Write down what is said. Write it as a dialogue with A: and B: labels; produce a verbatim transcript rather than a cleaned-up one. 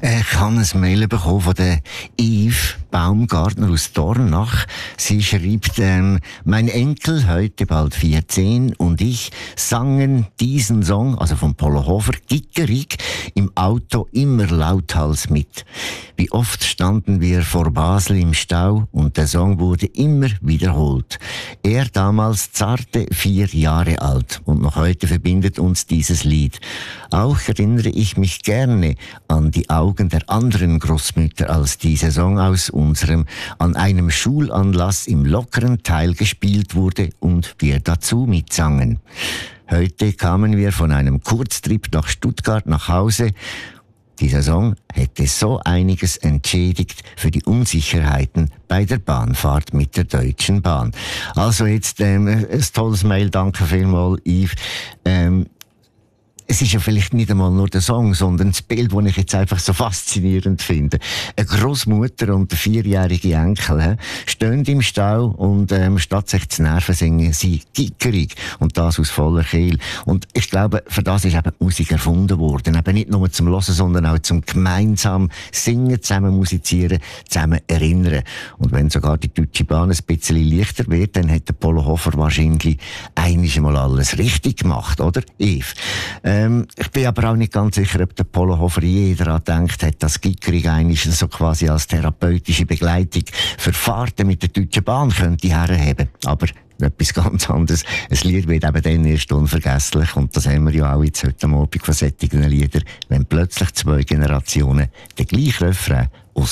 A: Ich habe ein Mail bekommen von der Yves Baumgartner aus Dornach. Sie schreibt, ähm, mein Enkel, heute bald vierzehn, und ich sangen diesen Song, also von Polo Hofer, gickerig, im Auto immer lauthals mit. Wie oft standen wir vor Basel im Stau und der Song wurde immer wiederholt. Er damals zarte vier Jahre alt und noch heute verbindet uns dieses Lied. Auch erinnere ich mich gerne an die Augen der anderen Großmütter, als dieser Song aus unserem an einem Schulanlass im lockeren Teil gespielt wurde und wir dazu mitsangen. Heute kamen wir von einem Kurztrip nach Stuttgart nach Hause. Dieser Song hätte so einiges entschädigt für die Unsicherheiten bei der Bahnfahrt mit der Deutschen Bahn. Also jetzt ähm, ein tolles Mail, danke vielmals, Yves. Ähm, Es ist ja vielleicht nicht einmal nur der Song, sondern das Bild, das ich jetzt einfach so faszinierend finde. Eine Großmutter und der vierjährige Enkel he, stehen im Stau und ähm, statt sich zu nerven, singen sie gickerig. Und das aus voller Kehle. Und ich glaube, für das ist eben die Musik erfunden worden. Eben nicht nur zum Hören, sondern auch zum gemeinsam singen, zusammen musizieren, zusammen erinnern. Und wenn sogar die Deutsche Bahn ein bisschen leichter wird, dann hat der Polo Hofer wahrscheinlich einmal alles richtig gemacht, oder, Yves? Ähm, ich bin aber auch nicht ganz sicher, ob der Polo Hofer je daran gedacht hat, dass Gickerig eigentlich so quasi als therapeutische Begleitung für Fahrten mit der Deutschen Bahn könnte herheben. Aber etwas ganz anderes. Ein Lied wird eben dann erst unvergesslich, und das haben wir ja auch jetzt heute Abend von solchen Liedern, wenn plötzlich zwei Generationen den gleichen Refrain